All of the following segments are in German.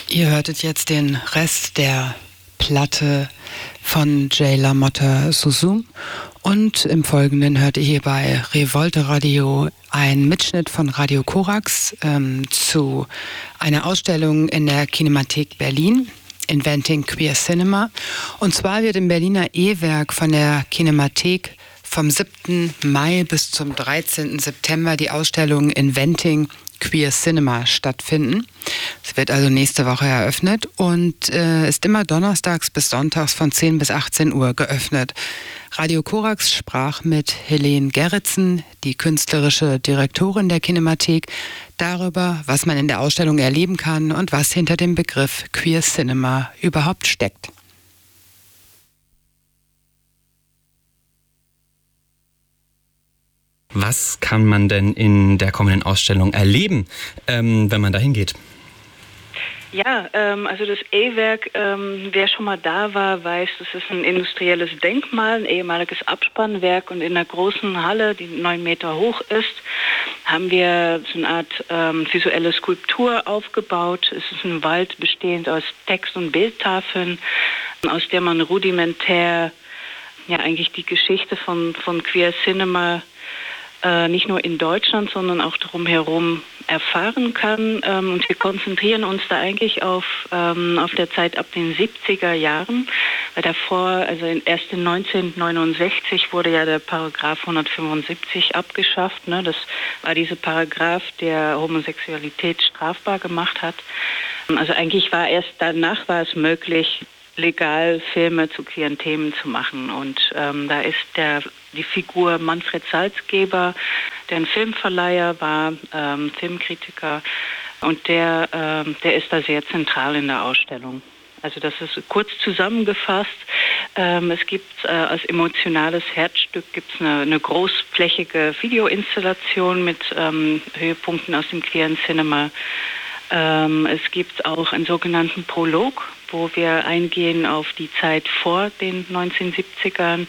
Ihr hörtet jetzt den Rest der Platte von Jay LaMotta Susum und im Folgenden hört ihr hier bei Revolte Radio einen Mitschnitt von Radio Korax zu einer Ausstellung in der Kinemathek Berlin, Inventing Queer Cinema. Und zwar wird im Berliner E-Werk von der Kinemathek vom 7. Mai bis zum 13. September die Ausstellung Inventing Queer Cinema stattfinden. Es wird also nächste Woche eröffnet und ist immer donnerstags bis sonntags von 10 bis 18 Uhr geöffnet. Radio Korax sprach mit Helene Gerritsen, die künstlerische Direktorin der Kinemathek, darüber, was man in der Ausstellung erleben kann und was hinter dem Begriff Queer Cinema überhaupt steckt. Was kann man denn in der kommenden Ausstellung erleben, wenn man da hingeht? Ja, also das E-Werk, wer schon mal da war, weiß, das ist ein industrielles Denkmal, ein ehemaliges Abspannwerk, und in der großen Halle, die 9 Meter hoch ist, haben wir so eine Art visuelle Skulptur aufgebaut. Es ist ein Wald bestehend aus Text- und Bildtafeln, aus der man rudimentär eigentlich die Geschichte von Queer Cinema nicht nur in Deutschland, sondern auch drumherum erfahren kann. Und wir konzentrieren uns da eigentlich auf der Zeit ab den 70er Jahren, weil davor, also erst in 1969 wurde ja der Paragraph 175 abgeschafft. Ne? Das war dieser Paragraph, der Homosexualität strafbar gemacht hat. Also eigentlich war erst danach es möglich, legal Filme zu queeren Themen zu machen. Und da ist die Figur Manfred Salzgeber, der ein Filmverleiher war, Filmkritiker, und der ist da sehr zentral in der Ausstellung. Also das ist kurz zusammengefasst. Es gibt als emotionales Herzstück eine großflächige Videoinstallation mit Höhepunkten aus dem queeren Cinema. Es gibt auch einen sogenannten Prolog, wo wir eingehen auf die Zeit vor den 1970ern.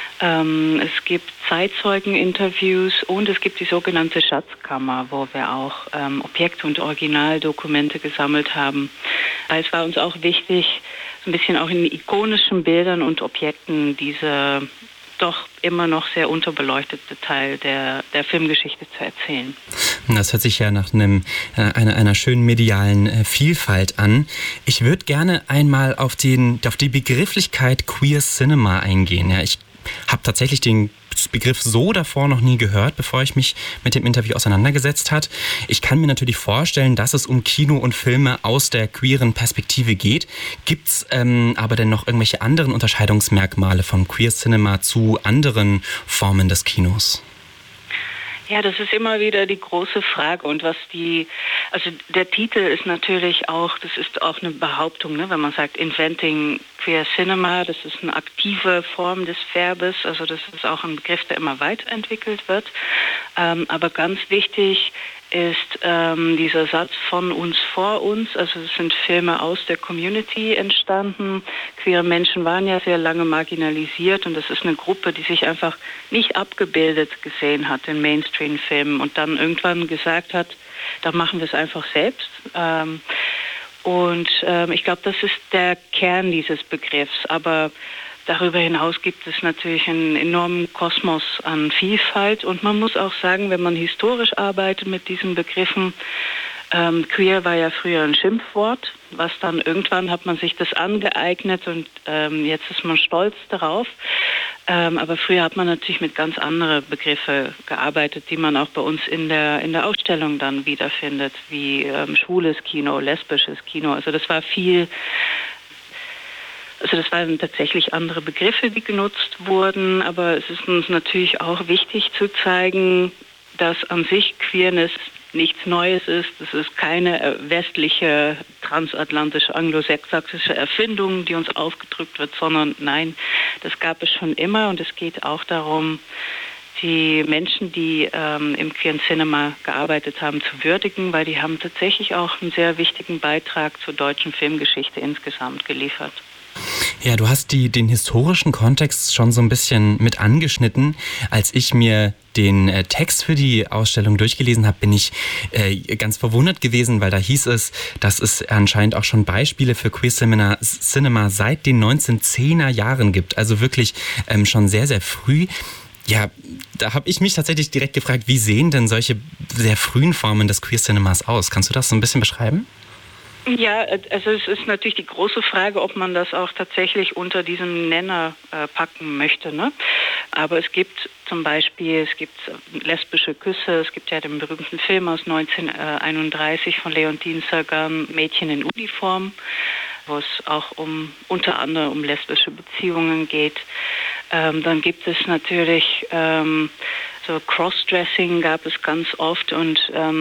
Es gibt Zeitzeugeninterviews und es gibt die sogenannte Schatzkammer, wo wir auch Objekte und Originaldokumente gesammelt haben. Es war uns auch wichtig, so ein bisschen auch in ikonischen Bildern und Objekten diese doch immer noch sehr unterbeleuchtete Teil der Filmgeschichte zu erzählen. Das hört sich ja nach einer schönen medialen Vielfalt an. Ich würde gerne einmal auf die Begrifflichkeit Queer Cinema eingehen. Ja, ich habe tatsächlich den Begriff so davor noch nie gehört, bevor ich mich mit dem Interview auseinandergesetzt habe. Ich kann mir natürlich vorstellen, dass es um Kino und Filme aus der queeren Perspektive geht. Gibt es aber denn noch irgendwelche anderen Unterscheidungsmerkmale von Queer Cinema zu anderen Formen des Kinos? Ja, das ist immer wieder die große Frage. Und also der Titel ist natürlich auch, das ist auch eine Behauptung, ne? Wenn man sagt Inventing Queer Cinema, das ist eine aktive Form des Verbes, also das ist auch ein Begriff, der immer weiterentwickelt wird. Aber ganz wichtig ist dieser Satz von uns vor uns, also es sind Filme aus der Community entstanden. Queere Menschen waren ja sehr lange marginalisiert und das ist eine Gruppe, die sich einfach nicht abgebildet gesehen hat in Mainstream-Filmen und dann irgendwann gesagt hat, da machen wir es einfach selbst. Ich glaube, das ist der Kern dieses Begriffs, aber darüber hinaus gibt es natürlich einen enormen Kosmos an Vielfalt und man muss auch sagen, wenn man historisch arbeitet mit diesen Begriffen, queer war ja früher ein Schimpfwort, was dann irgendwann hat man sich das angeeignet und jetzt ist man stolz darauf. Aber früher hat man natürlich mit ganz anderen Begriffen gearbeitet, die man auch bei uns in der Ausstellung dann wiederfindet, wie schwules Kino, lesbisches Kino. Also das waren tatsächlich andere Begriffe, die genutzt wurden, aber es ist uns natürlich auch wichtig zu zeigen, dass an sich Queerness nichts Neues ist. Es ist keine westliche, transatlantische, anglosächsische Erfindung, die uns aufgedrückt wird, sondern nein, das gab es schon immer und es geht auch darum, die Menschen, die im queeren Cinema gearbeitet haben, zu würdigen, weil die haben tatsächlich auch einen sehr wichtigen Beitrag zur deutschen Filmgeschichte insgesamt geliefert. Ja, du hast den historischen Kontext schon so ein bisschen mit angeschnitten. Als ich mir den Text für die Ausstellung durchgelesen habe, bin ich ganz verwundert gewesen, weil da hieß es, dass es anscheinend auch schon Beispiele für Queer Cinema seit den 1910er Jahren gibt. Also wirklich schon sehr, sehr früh. Ja, da habe ich mich tatsächlich direkt gefragt, wie sehen denn solche sehr frühen Formen des Queer Cinemas aus? Kannst du das so ein bisschen beschreiben? Ja, also es ist natürlich die große Frage, ob man das auch tatsächlich unter diesem Nenner packen möchte, ne? Aber es gibt zum Beispiel, lesbische Küsse, es gibt ja den berühmten Film aus 1931 von Leontine Sagan, Mädchen in Uniform, wo es auch unter anderem um lesbische Beziehungen geht. Dann gibt es natürlich so Crossdressing gab es ganz oft und ab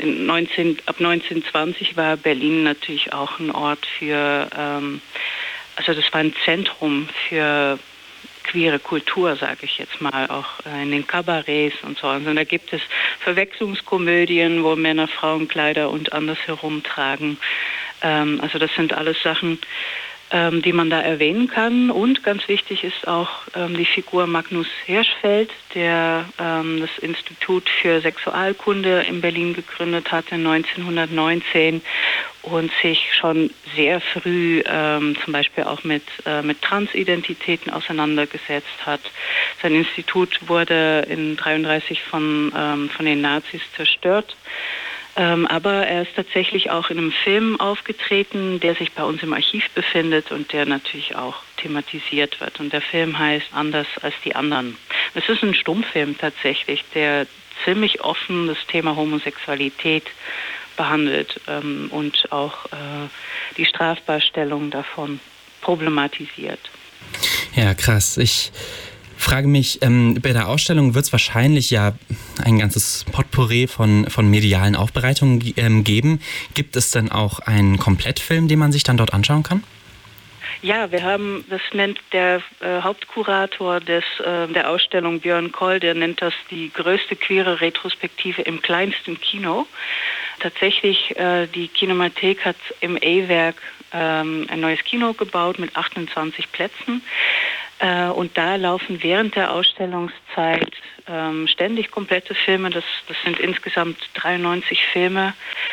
1920 war Berlin natürlich auch ein Ort für, also das war ein Zentrum für queere Kultur, sage ich jetzt mal, auch in den Kabarets und so. Also da gibt es Verwechslungskomödien, wo Männer Frauenkleider und andersherum tragen. Also das sind alles Sachen, die man da erwähnen kann. Und ganz wichtig ist auch die Figur Magnus Hirschfeld, der das Institut für Sexualkunde in Berlin gegründet hatte 1919 und sich schon sehr früh zum Beispiel auch mit Transidentitäten auseinandergesetzt hat. Sein Institut wurde in 1933 von den Nazis zerstört. Aber er ist tatsächlich auch in einem Film aufgetreten, der sich bei uns im Archiv befindet und der natürlich auch thematisiert wird. Und der Film heißt Anders als die anderen. Es ist ein Stummfilm tatsächlich, der ziemlich offen das Thema Homosexualität behandelt und auch die Strafbarstellung davon problematisiert. Ja, krass. Ich frage mich, bei der Ausstellung wird es wahrscheinlich ja ein ganzes Potpourri von medialen Aufbereitungen geben. Gibt es denn auch einen Komplettfilm, den man sich dann dort anschauen kann? Ja, wir haben, das nennt der Hauptkurator der Ausstellung, Björn Koll, der nennt das die größte queere Retrospektive im kleinsten Kino. Tatsächlich, die Kinemathek hat im E-Werk ein neues Kino gebaut mit 28 Plätzen. Und da laufen während der Ausstellungszeit ständig komplette Filme. Das sind insgesamt 93 Filme.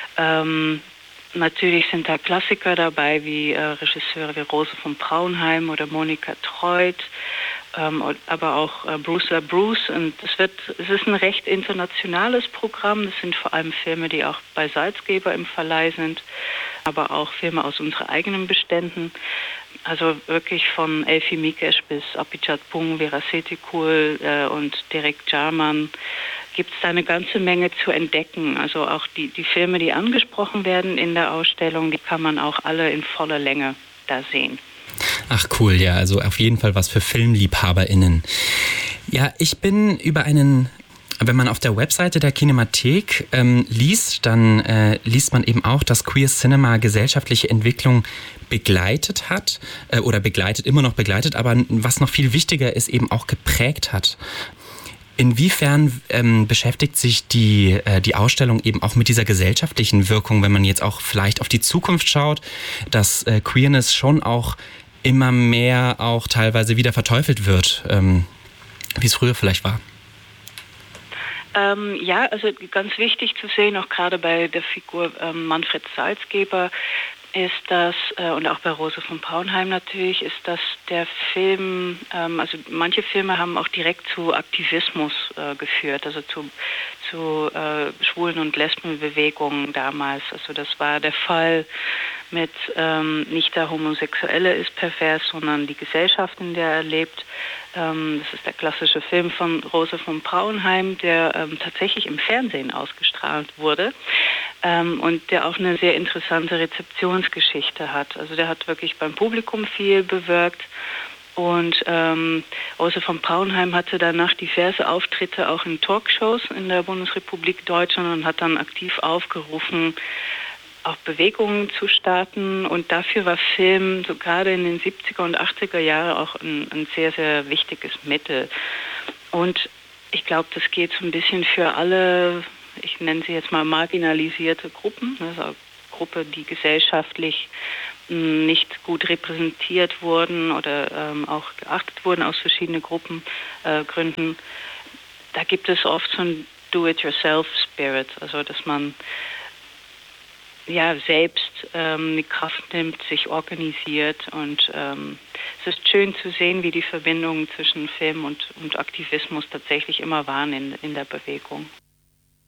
Natürlich sind da Klassiker dabei, wie Regisseure wie Rose von Braunheim oder Monika Treut, aber auch Bruce LaBruce. Und es ist ein recht internationales Programm. Das sind vor allem Filme, die auch bei Salzgeber im Verleih sind, aber auch Filme aus unseren eigenen Beständen. Also wirklich von Elfie Mikesh bis Apichat Pung, Vera Setikul und Derek Jarman gibt es da eine ganze Menge zu entdecken. Also auch die Filme, die angesprochen werden in der Ausstellung, die kann man auch alle in voller Länge da sehen. Ach cool, ja, also auf jeden Fall was für FilmliebhaberInnen. Ja, ich bin über wenn man auf der Webseite der Kinemathek liest, dann liest man eben auch, dass Queer Cinema gesellschaftliche Entwicklung begleitet hat oder immer noch begleitet, aber was noch viel wichtiger ist, eben auch geprägt hat. Inwiefern beschäftigt sich die Ausstellung eben auch mit dieser gesellschaftlichen Wirkung, wenn man jetzt auch vielleicht auf die Zukunft schaut, dass Queerness schon auch immer mehr auch teilweise wieder verteufelt wird, wie es früher vielleicht war? Ja, also ganz wichtig zu sehen, auch gerade bei der Figur Manfred Salzgeber, ist das, und auch bei Rose von Braunheim natürlich, ist, dass der Film, also manche Filme haben auch direkt zu Aktivismus geführt, also zu Schwulen- und Lesbenbewegungen damals. Also das war der Fall mit nicht der Homosexuelle ist pervers, sondern die Gesellschaft, in der er lebt. Das ist der klassische Film von Rose von Braunheim, der tatsächlich im Fernsehen ausgestrahlt wurde und der auch eine sehr interessante Rezeptionsgeschichte hat. Also der hat wirklich beim Publikum viel bewirkt. Und Rose von Braunheim hatte danach diverse Auftritte auch in Talkshows in der Bundesrepublik Deutschland und hat dann aktiv aufgerufen, auch Bewegungen zu starten. Und dafür war Film so gerade in den 70er und 80er Jahren auch ein sehr, sehr wichtiges Mittel. Und ich glaube, das geht so ein bisschen für alle, ich nenne sie jetzt mal marginalisierte Gruppen, also eine Gruppe, die gesellschaftlich nicht gut repräsentiert wurden oder auch geachtet wurden aus verschiedenen Gründen. da gibt es oft so ein Do-it-yourself-Spirit, also dass man selbst die Kraft nimmt, sich organisiert und es ist schön zu sehen, wie die Verbindungen zwischen Film und Aktivismus tatsächlich immer waren in der Bewegung.